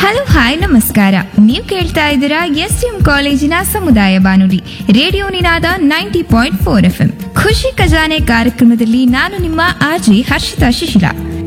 Hello hi ನಮಸ್ಕಾರ. ನೀವು ಕೇಳ್ತಾ ಇದ್ದೀರಾ ಎಸ್ಎಂ ಕಾಲೇಜಿನ ಸಮುದಾಯ ಬಾನುಲಿ ರೇಡಿಯೋ ನಿನಾದ 90.4 FM. ಖುಷಿ ಖಜಾನೆ ಕಾರ್ಯಕ್ರಮದಲ್ಲಿ ನಾನು ನಿಮ್ಮ ಆರ್ಜಿ ಹರ್ಷಿತಾ ಶಿಶಿಲ.